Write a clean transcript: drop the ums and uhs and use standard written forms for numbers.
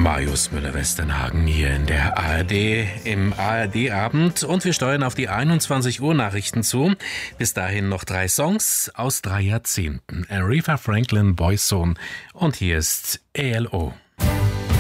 Marius Müller-Westernhagen hier in der ARD im ARD-Abend und wir steuern auf die 21 Uhr Nachrichten zu. Bis dahin noch 3 Songs aus 3 Jahrzehnten. Aretha Franklin, Boyzone und hier ist ELO.